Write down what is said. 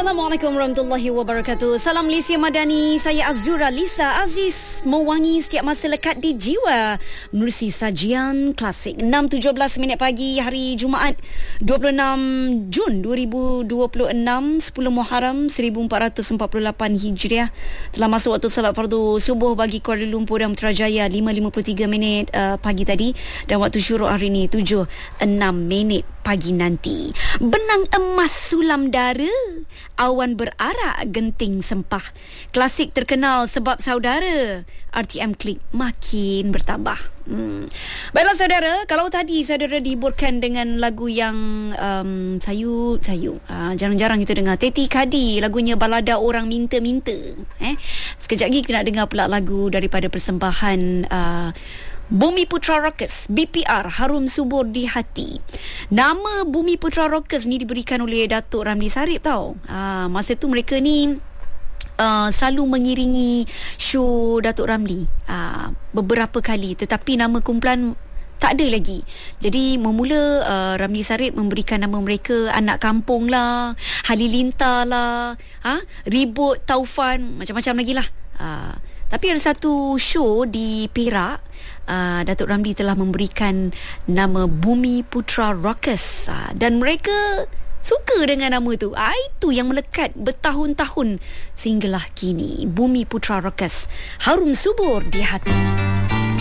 Assalamualaikum warahmatullahi wabarakatuh. Salam Malaysia Madani. Saya Azura Lisa Aziz, mewangi setiap masa lekat di jiwa menerusi sajian klasik. 6.17 minit pagi hari Jumaat 26 Jun 2026, 10 Muharram 1448 Hijriah. Telah masuk waktu solat fardu subuh bagi Kuala Lumpur dan Putrajaya 5.53 minit pagi tadi, dan waktu syuruk hari ini 7.06 minit pagi nanti. Benang emas sulam dara, awan berarak genting sempah. Klasik terkenal sebab saudara. RTM Klik makin bertambah. Baiklah saudara, kalau tadi saudara dihiburkan dengan lagu yang sayu. Jarang-jarang kita dengar Teti Kadi, lagunya Balada Orang Minta-Minta. Sekejap lagi kita nak dengar pula lagu daripada persembahan Bumi Putra Rockers, BPR, Harum Subur di Hati. Nama Bumi Putra Rockers ni diberikan oleh Datuk Ramli Sarip tau. Masa tu mereka ni selalu mengiringi show Datuk Ramli beberapa kali, tetapi nama kumpulan tak ada lagi. Jadi memula Ramli Sarip memberikan nama mereka Anak Kampung lah, Halilintar lah, Ribut, Taufan, macam-macam lagi lah. Tapi ada satu show di Perak, Datuk Ramli telah memberikan nama Bumi Putra Rockers, dan mereka suka dengan nama tu. Itu yang melekat bertahun-tahun sehinggalah kini. Bumi Putra Rockers, Harum Subur di Hati.